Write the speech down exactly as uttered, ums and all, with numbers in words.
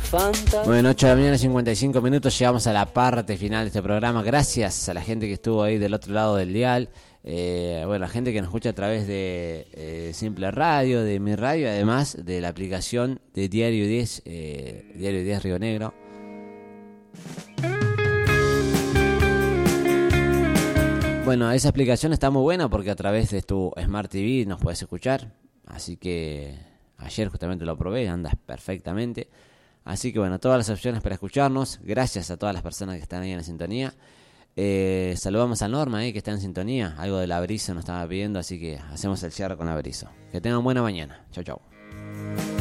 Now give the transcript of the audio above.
Fantas. Bueno, ocho de la mañana, cincuenta y cinco minutos, llegamos a la parte final de este programa. Gracias a la gente que estuvo ahí del otro lado del dial. Eh, bueno, la gente que nos escucha a través de eh, Simple Radio, de Mi Radio, además de la aplicación de Diario diez, eh, Diario diez Río Negro. Bueno, esa aplicación está muy buena porque a través de tu Smart T V nos puedes escuchar. Así que ayer justamente lo probé, andas perfectamente. Así que bueno, todas las opciones para escucharnos. Gracias a todas las personas que están ahí en la sintonía. Eh, saludamos a Norma, eh, que está en sintonía. Algo del Abrizo nos estaba pidiendo, así que hacemos el cierre con Abrizo. Que tengan buena mañana. Chau, chau.